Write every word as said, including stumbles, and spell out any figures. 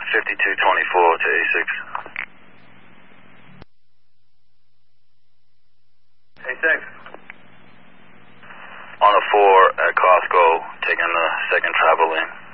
fifty-two twenty-four to A six. A six. On a four at Costco, taking the second travel lane.